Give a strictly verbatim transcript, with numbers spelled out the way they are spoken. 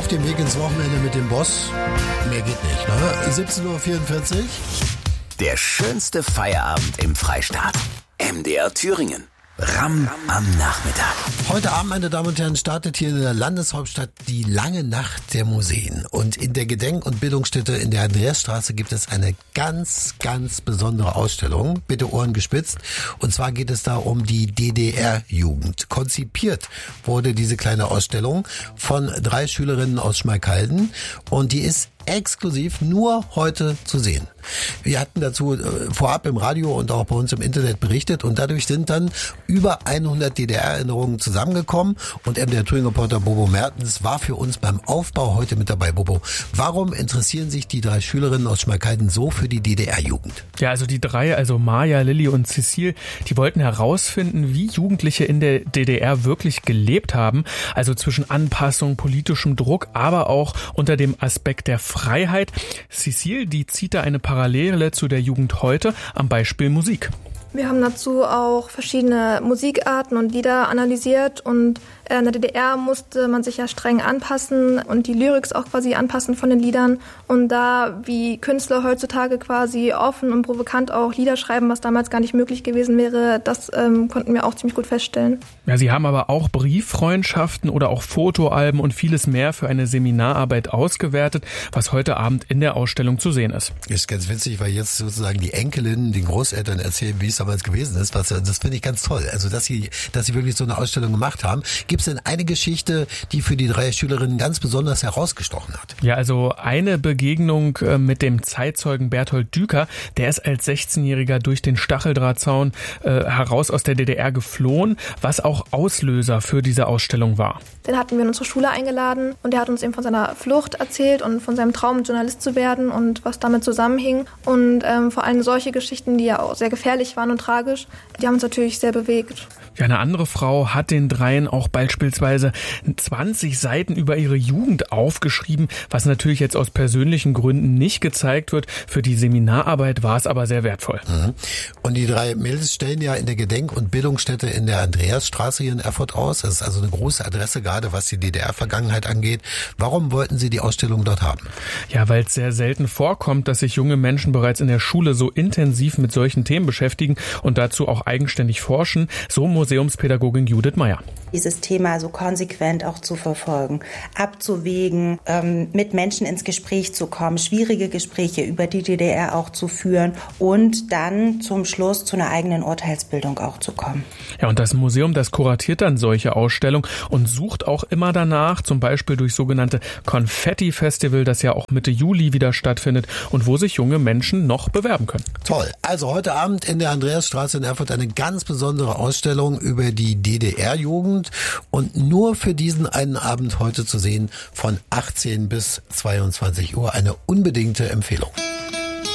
Auf dem Weg ins Wochenende mit dem Boss. Mehr geht nicht, ne? siebzehn Uhr vierundvierzig. Der schönste Feierabend im Freistaat. M D R Thüringen. Ram am Nachmittag. Heute Abend, meine Damen und Herren, startet hier in der Landeshauptstadt die lange Nacht der Museen. Und in der Gedenk- und Bildungsstätte in der Andreasstraße gibt es eine ganz, ganz besondere Ausstellung. Bitte Ohren gespitzt. Und zwar geht es da um die D D R-Jugend. Konzipiert wurde diese kleine Ausstellung von drei Schülerinnen aus Schmalkalden. Und die ist exklusiv nur heute zu sehen. Wir hatten dazu äh, vorab im Radio und auch bei uns im Internet berichtet und dadurch sind dann über hundert D D R-Erinnerungen zusammengekommen und M D R Thüringen-Reporter Bobo Mertens war für uns beim Aufbau heute mit dabei. Bobo, warum interessieren sich die drei Schülerinnen aus Schmalkalden so für die D D R-Jugend? Ja, also die drei, also Maja, Lilly und Cecile, die wollten herausfinden, wie Jugendliche in der D D R wirklich gelebt haben, also zwischen Anpassung, politischem Druck, aber auch unter dem Aspekt der Freiheit. Cecile, die zieht da eine Parallele zu der Jugend heute am Beispiel Musik. Wir haben dazu auch verschiedene Musikarten und Lieder analysiert und in der D D R musste man sich ja streng anpassen und die Lyrics auch quasi anpassen von den Liedern. Und da wie Künstler heutzutage quasi offen und provokant auch Lieder schreiben, was damals gar nicht möglich gewesen wäre, das ähm, konnten wir auch ziemlich gut feststellen. Ja, sie haben aber auch Brieffreundschaften oder auch Fotoalben und vieles mehr für eine Seminararbeit ausgewertet, was heute Abend in der Ausstellung zu sehen ist. Ist ganz witzig, weil jetzt sozusagen die Enkelinnen den Großeltern erzählen, wie es damals gewesen ist. Was, das finde ich ganz toll. Also, dass sie, dass sie wirklich so eine Ausstellung gemacht haben. Gibt es denn eine Geschichte, die für die drei Schülerinnen ganz besonders herausgestochen hat? Ja, also eine Begegnung mit dem Zeitzeugen Berthold Düker, der ist als sechzehnjähriger durch den Stacheldrahtzaun äh, heraus aus der D D R geflohen, was auch Auslöser für diese Ausstellung war. Den hatten wir in unsere Schule eingeladen und der hat uns eben von seiner Flucht erzählt und von seinem Traum, Journalist zu werden und was damit zusammenhing. Und ähm, vor allem solche Geschichten, die ja auch sehr gefährlich waren und tragisch, die haben uns natürlich sehr bewegt. Ja, eine andere Frau hat den dreien auch beispielsweise zwanzig Seiten über ihre Jugend aufgeschrieben, was natürlich jetzt aus persönlichen Gründen nicht gezeigt wird. Für die Seminararbeit war es aber sehr wertvoll. Mhm. Und die drei Mädels stellen ja in der Gedenk- und Bildungsstätte in der Andreasstraße hier in Erfurt aus. Das ist also eine große Adresse, gerade was die D D R-Vergangenheit angeht. Warum wollten Sie die Ausstellung dort haben? Ja, weil es sehr selten vorkommt, dass sich junge Menschen bereits in der Schule so intensiv mit solchen Themen beschäftigen und dazu auch eigenständig forschen. So Museumspädagogin Judith Meyer. Dieses Thema so konsequent auch zu verfolgen, abzuwägen, ähm, mit Menschen ins Gespräch zu kommen, schwierige Gespräche über die D D R auch zu führen und dann zum Schluss zu einer eigenen Urteilsbildung auch zu kommen. Ja, und das Museum, das kuratiert dann solche Ausstellungen und sucht auch immer danach, zum Beispiel durch sogenannte Konfetti-Festival, das ja auch Mitte Juli wieder stattfindet und wo sich junge Menschen noch bewerben können. Toll. Also heute Abend in der Andreasstraße in Erfurt eine ganz besondere Ausstellung über die D D R-Jugend und nur für diesen einen Abend heute zu sehen von achtzehn bis zweiundzwanzig Uhr eine unbedingte Empfehlung.